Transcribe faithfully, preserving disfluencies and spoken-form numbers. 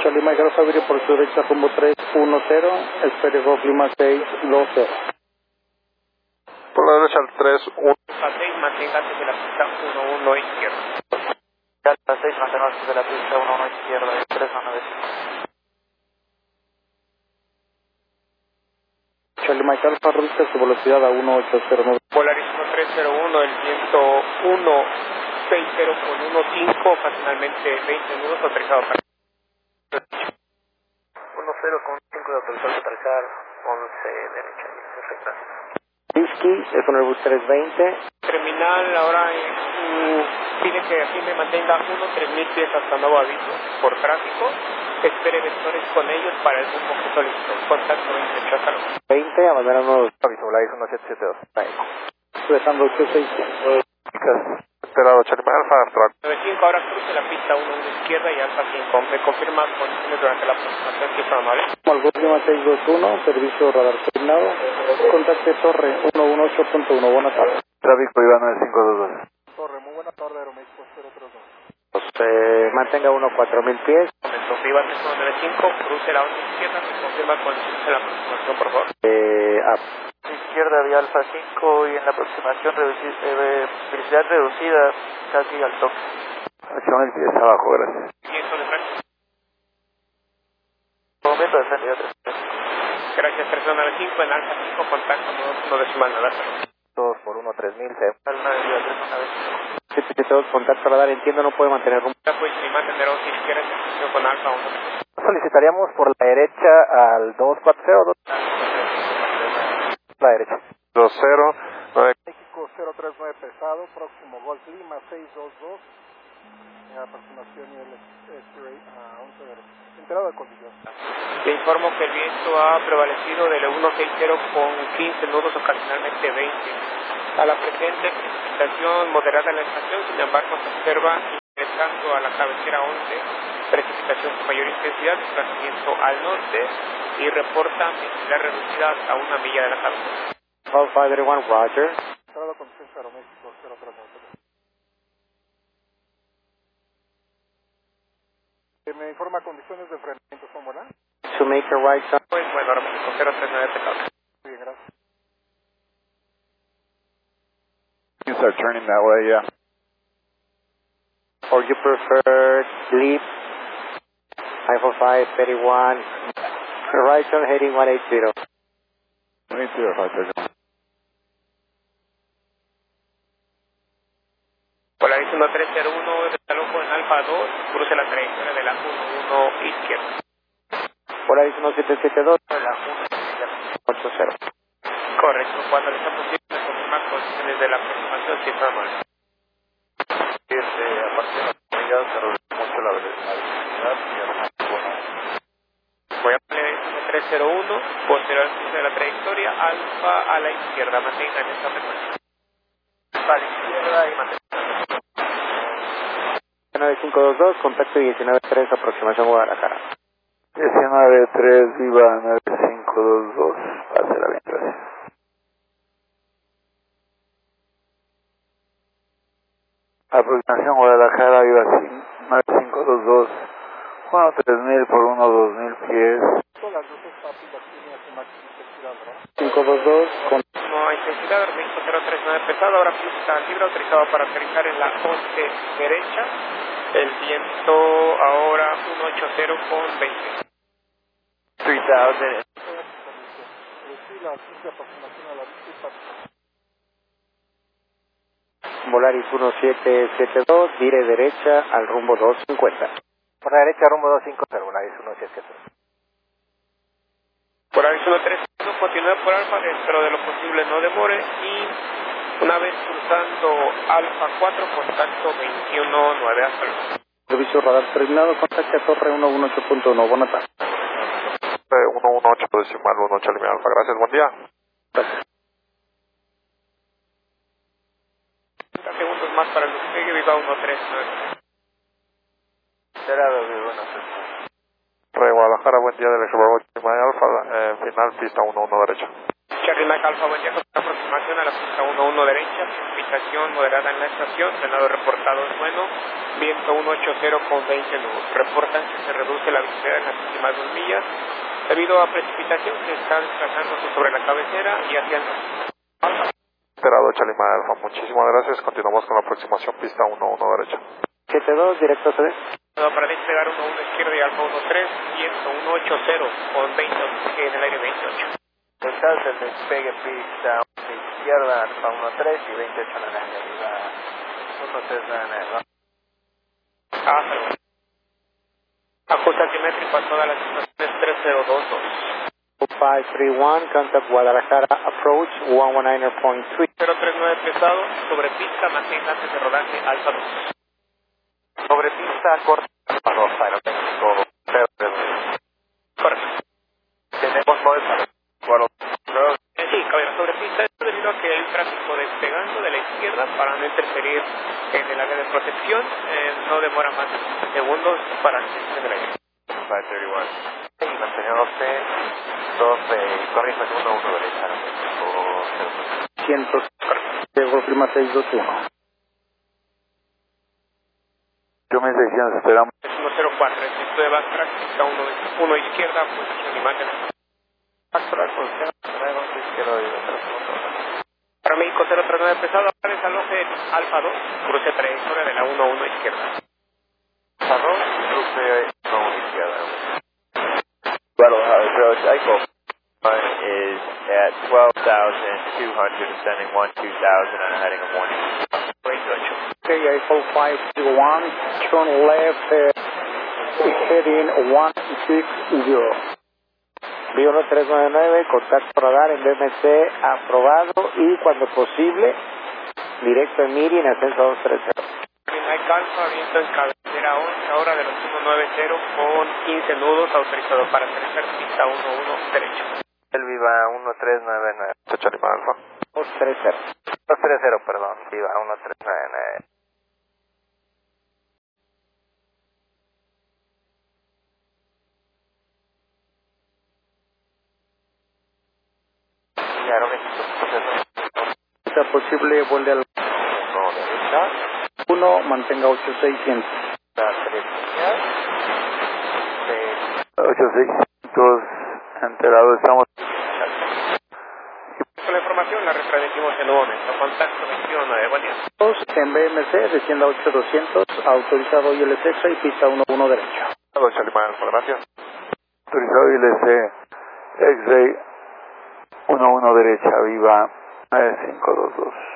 Charlie Mike Alfa Video por su derecha rumbo tres uno cero, espere Golf Lima seis dos cero. Por la derecha al tres uno. Alfa seis, manténgase de la pista uno uno izquierda. Alfa seis, manténgase de la pista uno uno izquierda, tres nueve cinco. Charlie Mike Alfa, reduzca su velocidad a uno ocho cero nueve. Polaris uno tres cero uno, el viento uno seis cero con uno cinco, ocasionalmente veinte nudos, autorizado para... uno cero con cinco de autorizado para aterrizar, once derecha, perfecto. Whisky, es un Airbus trescientos veinte. Terminal ahora eh, pide que aquí me mantenga uno tres mil pies hasta nuevo aviso por tráfico. Espere vectores con ellos para el grupo que solicitó. Contacto veinte, cházalo. veinte, abandona nuevo. Aviso, Volaris uno siete siete dos. Dejando ocho seiscientos. Esperado Charlie Mike Alfa, track. nueve cinco, ahora cruce la pista uno uno izquierda y Alfa cinco. Me confirma condiciones durante la aproximación, si está amable. Al Golf Lima seis dos uno, servicio radar asignado. Contacte Torre uno uno ocho punto uno, buenas tardes. Tráfico Iván nueve cinco dos dos. Torre, muy buena tarde, Aeroméxico cero tres dos. Pues, eh, mantenga uno cuatro mil pies. Momento, Iván nueve cinco, cruce la onda izquierda, me confirma condiciones de la aproximación, por favor. Eh, ah. Izquierda de Alfa cinco y en la aproximación reduci eh, velocidad reducida casi al toque. ocho mil pies abajo, gracias. Listo, de frente. Momento de frente, ya tres. Gracias, tres nueve cinco, en Alfa cinco, contacto uno decimal, nada. dos por uno tres mil, se va una deriva tres una vez. siete siete dos, contacto radar, entiendo, no puede mantener rumbo. Pues si mantener si quieres en con Alfa uno. Solicitaríamos por la derecha al dos cuatro cero dos. La derecha. dos cero nueve. México cero tres nueve pesado, próximo Golf Lima seis dos dos. En aproximación y el X-Ray a once cero. Entrada con Dios. Le informo que el viento ha prevalecido del uno seis cero con quince nudos, ocasionalmente veinte. A la presente precipitación moderada en la estación, sin embargo se observa ingresando a la cabecera once, precipitación con mayor intensidad, desplazamiento al norte y reporta visibilidad reducida hasta una milla de la cabecera. Golf cinco tres uno, Roger. Entrada con Aeroméxico cero tres nueve. Me informa condiciones de enfriamiento, ¿son buenas? To make a right turn. Pues bueno, ahora México cero tres nueve pesado. Muy bien, gracias. You start turning that way, yeah. Or you prefer sleep? iPhone five thirty-one. Right turn heading one eight zero. one eight zero, five thirty-one. Polaris uno tres cero uno, desalojo en Alfa dos, cruce la trayectoria de la uno uno izquierda. Polaris uno siete siete dos, de la uno ocho cero. Correcto, cuando le sea posible, me confirma condiciones de la aproximación, si está mal. Este, aparte de la comunidad se reduce mucho la velocidad y además, bueno. Voy a poner uno tres cero uno, posterior al cruce de la trayectoria, Alfa a la izquierda, mantenga en esta frecuencia. A la izquierda y mantenga. nueve cinco dos dos, contacto diecinueve tres, aproximación Guadalajara. diecinueve tres, Viva nueve cinco dos dos, pase la bien, gracias. Aproximación Guadalajara, Viva nueve cinco dos dos, uno tres mil por uno dos mil pies. cinco dos dos, con... No, intensidad, México cero tres nueve pesado, ahora pista libre, autorizado para aterrizar en la once derecha. El viento ahora uno ocho cero con veinte. tres mil. Volaris uno siete siete dos, vire derecha al rumbo dos cincuenta. Por la derecha rumbo dos cinco cero, Volaris uno siete siete dos. Polaris uno tres cero uno, continúe por Alfa dentro de lo posible, no demore y una vez cruzando Alfa cuatro, contacto veintiuno nueve, hasta luego. Servicio radar terminado, contacte a Torre uno uno ocho punto uno, buenas tardes. uno uno ocho decimal uno, Charlie Mike Alfa, gracias, buen día. Gracias. treinta segundos más para el despegue, Viva uno tres nueve. Será de buenas tardes. Re Guadalajara, buen día del Explorado Charlie Mike Alfa, eh, final pista uno uno derecha. Charlie Mike Alfa, buen día, con aproximación a la pista uno uno derecha, precipitación moderada en la estación, frenado reportado es bueno, viento ciento ochenta con veinte nudos. Reportan que se reduce la visibilidad en las últimas dos millas debido a precipitación que está desplazándose sobre la cabecera y hacia el norte. Esperado Charlie Mike Alfa, muchísimas gracias. Continuamos con la aproximación pista uno uno derecha. siete dos, directo C D. Para despegar uno uno izquierda y Alfa uno tres, viento ciento ochenta con veinte en el aire veintiocho. Total del despegue pista izquierda, Alfa uno tres y veintiocho en la negativa. uno tres en la negativa. Ah, perdón. Ajuste altimétrico a todas las estaciones tres cero dos dos. five three one, contact Guadalajara approach one nineteen point three. cero tres nueve pesado, sobre pista, mantenga antes de rodaje Alfa dos. Sobre pista, corta, Alfa dos, aerotécnico, cero tres nueve. Correcto. Tenemos nueve para Eh, sí, caballero, sobre pista, esto debido a que el tráfico despegando de la izquierda para no interferir en el área de protección, eh, no demora más de quince segundos para que se el aire. five thirty one. Y mantenedose doce, corriendo en uno uno derecha. ciento, Diego Prima seis dos uno. ocho mil seiscientos, esperamos. Es uno cero cuatro, el circuito de backtrack, pista uno izquierda, posición imagen. Backtrack, posición, izquierda y Para México cero tres nueve pesado, desaloje Alfa dos, cruce trayectoria de la uno uno izquierda. Alfa dos, cruce uno uno izquierda. Guadalajara approach, Echo is at twelve thousand two hundred, descending one two thousand and heading a warning. veintiocho. Okay, Echo five zero one, turn left, uh, heading one six zero. B uno tres nueve nueve, contacto radar en B M C aprobado y cuando posible, directo en Miri en ascenso dos tres cero. Mike Alfa, viento en cabecera once, ahora de los uno nueve cero con quince nudos, autorizado para aterrizar pista uno uno derecha. El Viva uno tres nueve nueve. Charlie Mike Alfa. dos tres cero. dos tres cero, perdón. Viva uno tres nueve nueve. Y Aeroméxico. Si es posible, vuelve al uno derecha. uno, mantenga ocho seiscientos. ocho seiscientos, enterado, estamos. Con la información la retransmitimos en un momento. Contacto veintiuno nueve, buen día. En B M C, descienda ocho doscientos, autorizado I L S y pista uno uno derecha. Charlie Mike Alfa, gracias. Autorizado I L S, X-Ray uno uno derecha, viva nueve cinco dos dos.